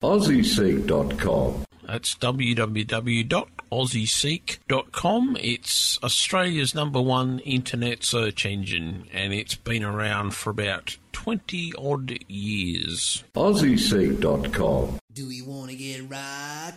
AussieSeek.com. That's www.aussieseek.com. It's Australia's #1 internet search engine, and it's been around for about 20-odd years. AussieSeek.com. Do we want to get right?